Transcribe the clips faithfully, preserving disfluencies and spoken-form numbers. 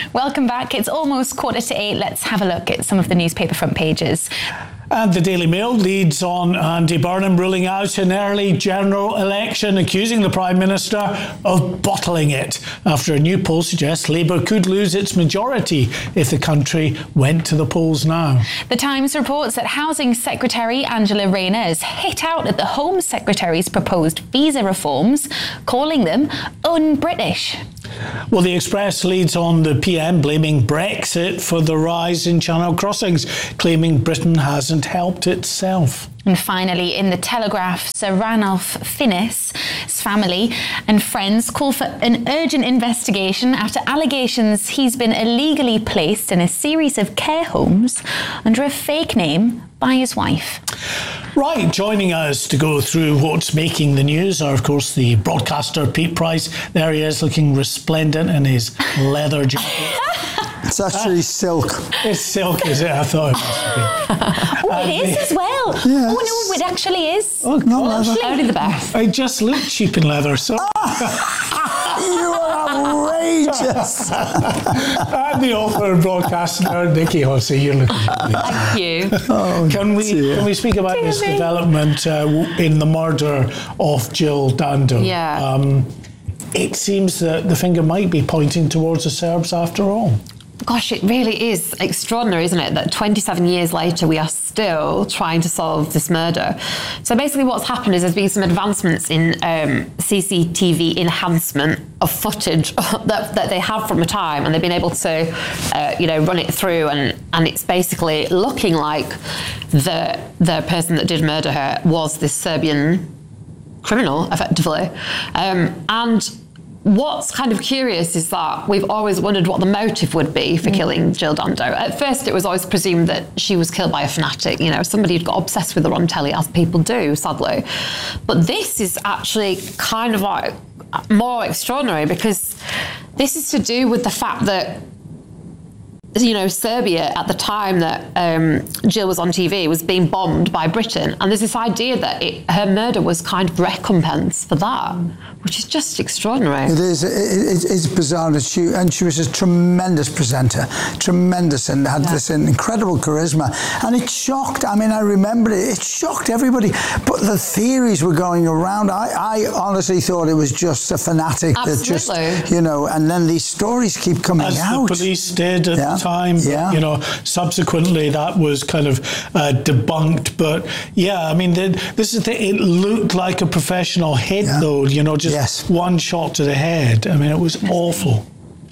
Welcome back. It's almost quarter to eight. Let's have a look at some of the newspaper front pages. And the Daily Mail leads on Andy Burnham ruling out an early general election, accusing the Prime Minister of bottling it, after a new poll suggests Labour could lose its majority if the country went to the polls now. The Times reports that Housing Secretary Angela Rayner has hit out at the Home Secretary's proposed visa reforms, calling them un-British. Well, the Express leads on the P M blaming Brexit for the rise in Channel crossings, claiming Britain hasn't helped itself. And finally, in the Telegraph, Sir Ranulph Fiennes' family and friends call for an urgent investigation after allegations he's been illegally placed in a series of care homes under a fake name by his wife. Right, joining us to go through what's making the news are, of course, the broadcaster Pete Price. There he is, looking resplendent in his leather jacket. It's actually uh, silk. It's silk, is it? I thought it must have been. Oh, it is as well. Yes. Oh, no, it actually is. Oh, no, leather. Only the best. I just look cheap in leather, so... You are outrageous. And the author and broadcaster, Nikki Hossey, you're looking good. Thank you. Oh, can we dear. can we speak about Dear this me. development uh, in the murder of Jill Dando? Yeah. Um, it seems that the finger might be pointing towards the Serbs after all. Gosh, it really is extraordinary, isn't it, that twenty-seven years later we are still trying to solve this murder. So basically what's happened is there's been some advancements in um, C C T V enhancement of footage that, that they have from the time, and they've been able to, uh, you know, run it through, and, and it's basically looking like the, the person that did murder her was this Serbian criminal, effectively. Um, and what's kind of curious is that we've always wondered what the motive would be for killing Jill Dando. At first, it was always presumed that she was killed by a fanatic, you know, somebody who'd got obsessed with her on telly, as people do, sadly. But this is actually kind of like more extraordinary, because this is to do with the fact that, you know, Serbia at the time that um, Jill was on T V was being bombed by Britain, and there's this idea that it, her murder was kind of recompense for that, which is just extraordinary. It is. It, it, it's bizarre. That she, and she was a tremendous presenter, tremendous, and had yeah. this incredible charisma. And it shocked. I mean, I remember it. It shocked everybody. But the theories were going around. I, I honestly thought it was just a fanatic Absolutely. that just, you know. And then these stories keep coming As out. the police did at yeah. the time. Yeah. You know, subsequently that was kind of uh, debunked. But yeah, I mean, the, this is the, it looked like a professional hit, yeah. though. You know, just yes. one shot to the head. I mean, it was awful.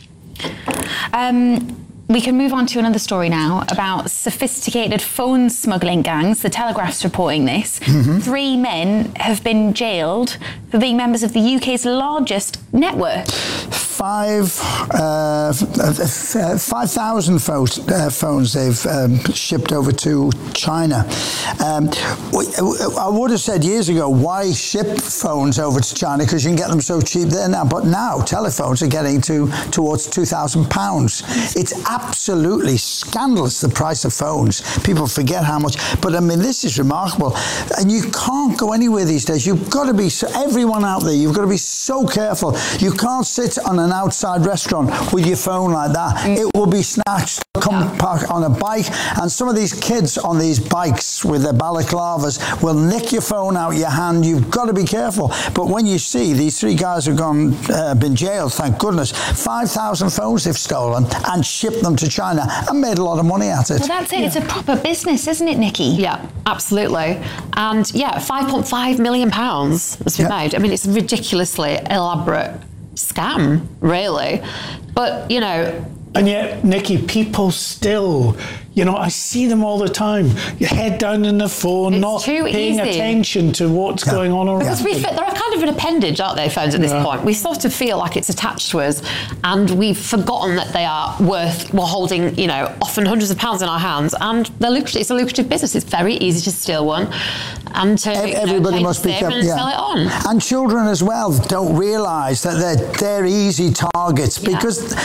Um, we can move on to another story now about sophisticated phone smuggling gangs. The Telegraph's reporting this. Mm-hmm. Three men have been jailed for being members of the U K's largest network. Five, uh, five thousand phones, uh, phones they've um, shipped over to China. Um, I would have said years ago, why ship phones over to China? Because you can get them so cheap there now. But now telephones are getting to towards two thousand pounds. It's absolutely scandalous, the price of phones. People forget how much. But I mean, this is remarkable. And you can't go anywhere these days. You've got to be, so, everyone out there, you've got to be so careful. You can't sit on an outside restaurant with your phone like that. Mm. It will be snatched. Come yeah. park on a bike, and some of these kids on these bikes with their balaclavas will nick your phone out your hand. You've got to be careful. But when you see these three guys have gone, uh, been jailed, thank goodness, five thousand phones they've stolen and shipped them to China and made a lot of money at it. Well, that's it. Yeah. It's a proper business, isn't it, Nikki? Yeah, absolutely. And yeah, five point five million pounds has been yeah. made. I mean, it's a ridiculously elaborate scam, really. But, you know... And yet, Nikki, people still, you know, I see them all the time. Your head down in the phone, it's not paying easy. attention to what's yeah. going on around. Because we fit, they're kind of an appendage, aren't they, phones at this yeah. point? We sort of feel like it's attached to us, and we've forgotten that they are worth, we're holding, you know, often hundreds of pounds in our hands, and they're lucrative. It's a lucrative business. It's very easy to steal one, and to everybody you know, must be kept, and yeah. sell it on. And children as well don't realise that they're they're easy targets yeah. because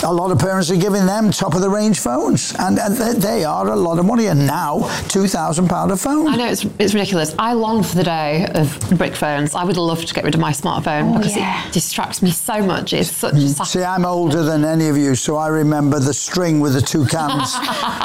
a lot of parents are giving them top-of-the-range phones, and, and they, they are a lot of money, and now two thousand pounds a phone. I know, it's, it's ridiculous. I long for the day of brick phones. I would love to get rid of my smartphone oh, because yeah. it distracts me so much. It's such mm. a... See, I'm older than any of you, so I remember the string with the two cams.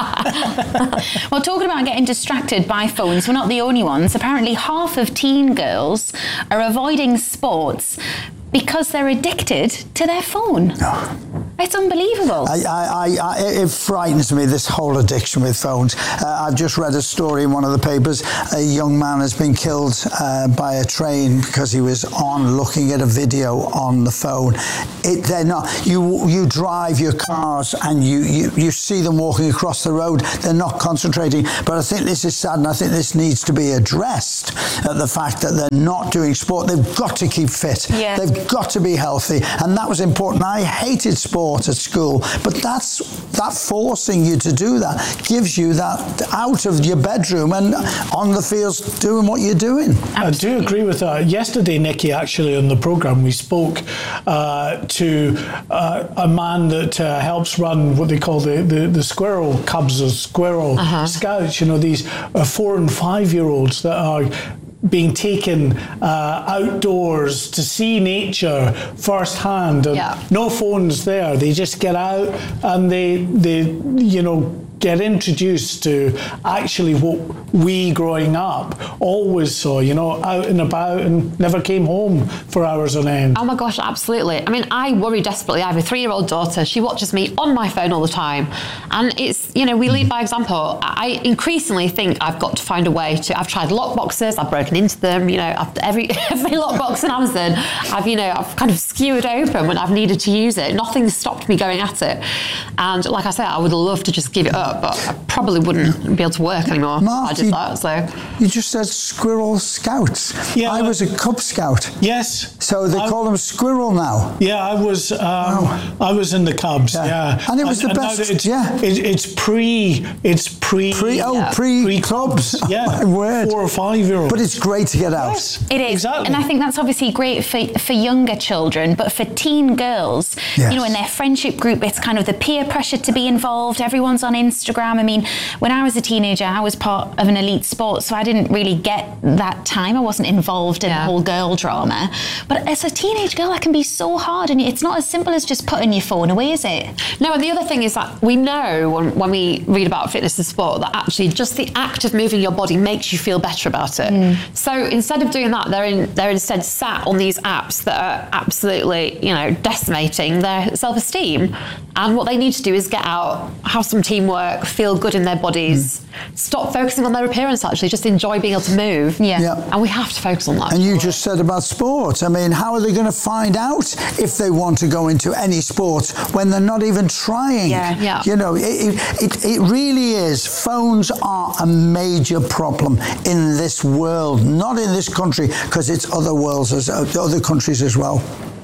Well, talking about getting distracted by phones, we're not the only ones. Apparently, half of teen girls are avoiding sports because they're addicted to their phone. No. It's unbelievable. I, I, I, it frightens me, this whole addiction with phones. Uh, I've just read a story in one of the papers. A young man has been killed uh, by a train because he was on looking at a video on the phone. It, they're not. You you drive your cars and you, you, you see them walking across the road. They're not concentrating. But I think this is sad, and I think this needs to be addressed. Uh, the fact that they're not doing sport. They've got to keep fit. Yeah. They've got to be healthy, and that was important. I hated sport at school, but that's that forcing you to do that gives you that out of your bedroom and on the fields doing what you're doing. I do agree with that. Yesterday, Nikki, actually on the programme, we spoke uh, to uh, a man that uh, helps run what they call the, the, the squirrel cubs or squirrel uh-huh. scouts, you know, these uh, four and five year olds that are being taken uh, outdoors to see nature firsthand, and yeah. no phones there. They just get out and they, they, you know, get introduced to actually what we growing up always saw, you know, out and about and never came home for hours on end. Oh my gosh, absolutely. I mean, I worry desperately. I have a three-year-old daughter. She watches me on my phone all the time. And it's, you know, we lead by example. I increasingly think I've got to find a way to, I've tried lock boxes, I've broken into them, you know, after every every lock box in Amazon, I've, you know, I've kind of skewered open when I've needed to use it. Nothing's stopped me going at it. And like I said, I would love to just give it up, but I probably wouldn't be able to work anymore Mark, if I did you, that. So you just said Squirrel Scouts. Yeah, I was a Cub Scout. Yes. So they I, call them Squirrel now. Yeah, I was. Um, oh. I was in the Cubs. Yeah, yeah. and it was and, the and best. It's, yeah, it, it's pre. It's pre. pre oh, yeah. pre, pre clubs. Yeah, oh, my word. Four or five year olds. But it's great to get out. Yes, it is, exactly. And I think that's obviously great for for younger children, but for teen girls, yes. you know, in their friendship group, it's kind of the peer pressure to be involved. Everyone's on Instagram. I mean, when I was a teenager, I was part of an elite sport, so I didn't really get that time. I wasn't involved in yeah. the whole girl drama. But as a teenage girl, that can be so hard, and it's not as simple as just putting your phone away, is it? No, and the other thing is that we know when, when we read about fitness and sport that actually just the act of moving your body makes you feel better about it. Mm. So instead of doing that, they're in, they're instead sat on these apps that are absolutely, you know, decimating their self-esteem. And what they need to do is get out, have some teamwork, feel good in their bodies, mm. stop focusing on their appearance, actually, just enjoy being able to move. Yeah. yeah. And we have to focus on that. And you just said about sport. I mean, how are they going to find out if they want to go into any sport when they're not even trying? Yeah, yeah. You know, it, it, it really is. Phones are a major problem in this world, not in this country, because it's other worlds, as other countries as well.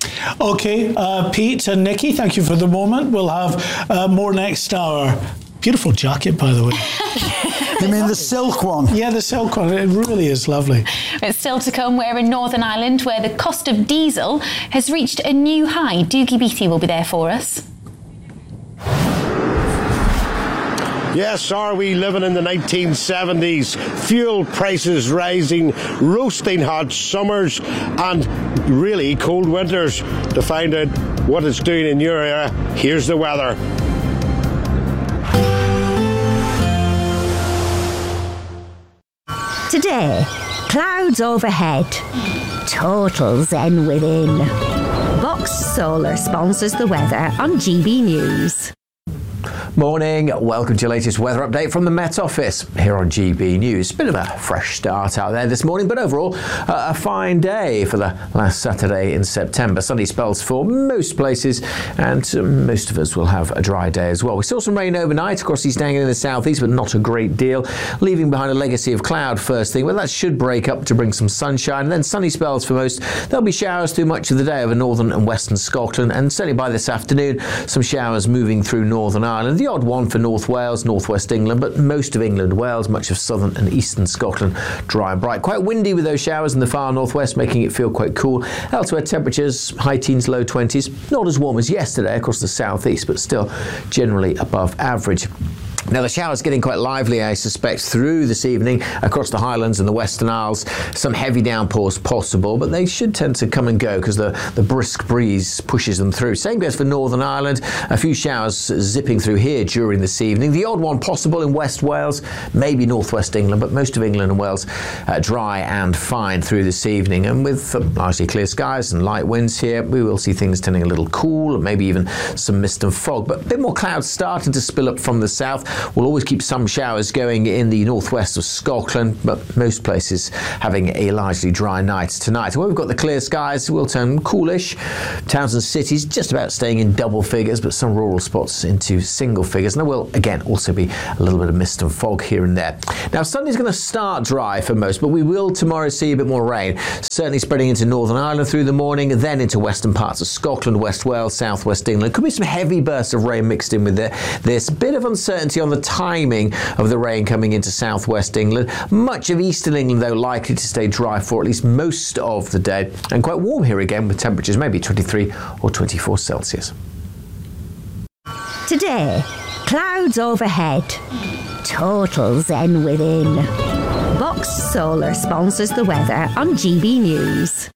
Okay, uh, Pete and Nikki, thank you for the moment. We'll have uh, more next hour. Beautiful jacket, by the way. You mean the silk one? Yeah, the silk one. It really is lovely. It's still to come. We're in Northern Ireland, where the cost of diesel has reached a new high. Doogie Beattie will be there for us. Yes, are we living in the nineteen seventies? Fuel prices rising, roasting hot summers, and really cold winters. To find out what it's doing in your area, here's the weather. Today, clouds overhead, total zen within. Vox Solar sponsors the weather on G B News. Morning, welcome to your latest weather update from the Met Office here on G B News. Bit of a fresh start out there this morning, but overall uh, a fine day for the last Saturday in September. Sunny spells for most places, and um, most of us will have a dry day as well. We saw some rain overnight across East Anglia in the southeast, but not a great deal, leaving behind a legacy of cloud first thing, but that should break up to bring some sunshine, and then sunny spells for most. There'll be showers through much of the day over northern and western Scotland, and certainly by this afternoon, some showers moving through Northern Ireland. the odd one for North Wales, North West England, but most of England, Wales, much of southern and eastern Scotland, dry and bright. Quite windy with those showers in the far northwest, making it feel quite cool. Elsewhere, temperatures high teens, low twenties. Not as warm as yesterday across the southeast, but still generally above average. Now, the showers getting quite lively, I suspect, through this evening across the Highlands and the Western Isles. Some heavy downpours possible, but they should tend to come and go because the, the brisk breeze pushes them through. Same goes for Northern Ireland. A few showers zipping through here during this evening. The odd one possible in West Wales, maybe northwest England, but most of England and Wales uh, dry and fine through this evening. And with uh, largely clear skies and light winds here, we will see things turning a little cool, maybe even some mist and fog. But a bit more clouds starting to spill up from the south. We'll always keep some showers going in the northwest of Scotland, but most places having a largely dry night tonight. Where we've got the clear skies, will turn coolish. Towns and cities just about staying in double figures, but some rural spots into single figures. And there will, again, also be a little bit of mist and fog here and there. Now, Sunday's going to start dry for most, but we will tomorrow see a bit more rain. Certainly spreading into Northern Ireland through the morning, then into western parts of Scotland, West Wales, South West England. Could be some heavy bursts of rain mixed in with this. Bit of uncertainty on the timing of the rain coming into southwest England. Much of eastern England, though, likely to stay dry for at least most of the day. And quite warm here again with temperatures maybe twenty-three or twenty-four Celsius. Today, clouds overhead. Total zen within. Box Solar sponsors the weather on G B News.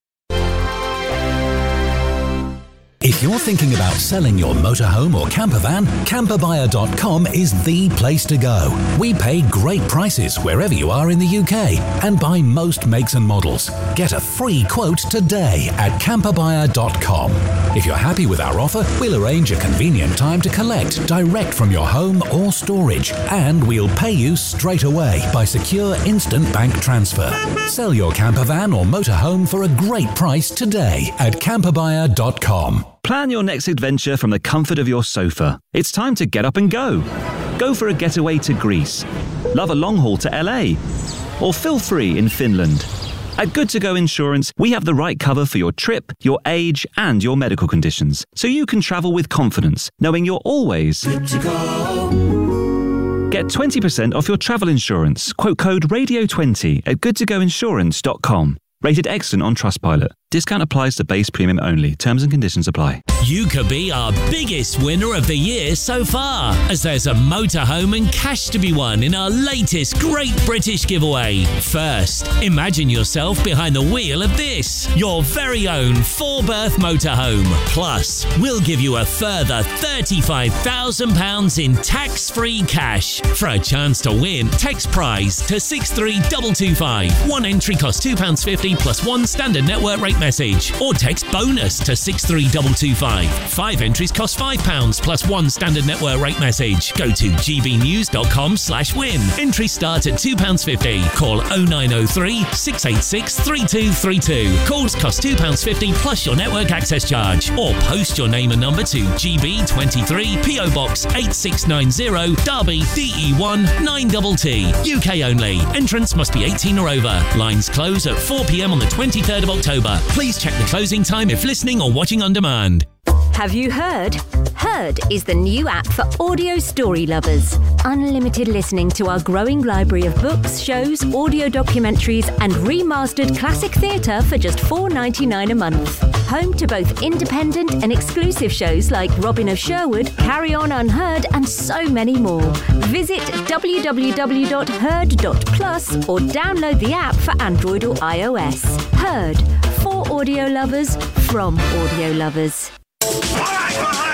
If you're thinking about selling your motorhome or camper van, camper buyer dot com is the place to go. We pay great prices wherever you are in the U K and buy most makes and models. Get a free quote today at camper buyer dot com. If you're happy with our offer, we'll arrange a convenient time to collect direct from your home or storage, and we'll pay you straight away by secure instant bank transfer. Sell your camper van or motorhome for a great price today at camper buyer dot com. Plan your next adventure from the comfort of your sofa. It's time to get up and go. Go for a getaway to Greece. Love a long haul to L A. Or feel free in Finland. At Good To Go Insurance, we have the right cover for your trip, your age, and your medical conditions, so you can travel with confidence, knowing you're always good to go. Get twenty percent off your travel insurance. Quote code radio twenty at good to go insurance dot com. Rated excellent on Trustpilot. Discount applies to base premium only. Terms and conditions apply. You could be our biggest winner of the year so far, as there's a motorhome and cash to be won in our latest Great British Giveaway. First, imagine yourself behind the wheel of this, your very own four-berth motorhome. Plus, we'll give you a further thirty-five thousand pounds in tax-free cash. For a chance to win, text prize to six three two two five. One entry costs two pounds fifty plus one standard network rate message, or text bonus to six three two two five. Five entries cost five pounds plus one standard network rate message. Go to g b news dot com slash win. Entries start at two pounds fifty. Call oh nine oh three, six eight six, three two three two. Calls cost two pounds fifty plus your network access charge. Or post your name and number to G B twenty-three, P O Box eight six nine zero, Derby, D E one nine T T. U K only. Entrance must be eighteen or over. Lines close at four p.m. on the twenty-third of October. Please check the closing time if listening or watching on demand. Have you heard? Heard is the new app for audio story lovers. Unlimited listening to our growing library of books, shows, audio documentaries, and remastered classic theatre for just four dollars ninety-nine a month. Home to both independent and exclusive shows like Robin of Sherwood, Carry On Unheard, and so many more. Visit w w w dot heard dot plus or download the app for Android or iOS. Heard, for audio lovers, from audio lovers. All right, all right.